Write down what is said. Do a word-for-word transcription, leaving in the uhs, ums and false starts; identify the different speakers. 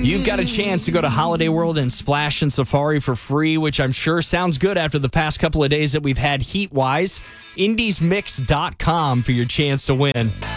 Speaker 1: You've got a chance to go to Holiday World and Splash and Safari for free, which I'm sure sounds good after the past couple of days that we've had heat-wise. indies mix dot com for your chance to win.